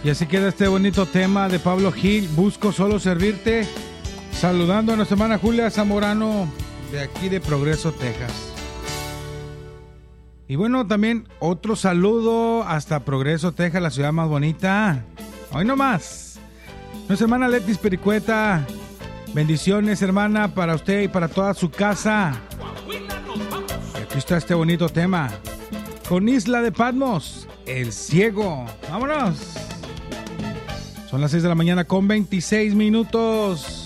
Y así queda este bonito tema de Pablo Gil, Busco Solo Servirte. Saludando a nuestra hermana Julia Zamorano de aquí de Progreso, Texas. Y bueno, también otro saludo hasta Progreso, Texas, la ciudad más bonita. Hoy nomás. Nuestra hermana Letis Pericueta. Bendiciones, hermana, para usted y para toda su casa. Y aquí está este bonito tema. Con Isla de Patmos, El Ciego. ¡Vámonos! Son las 6 de la mañana con 26 minutos.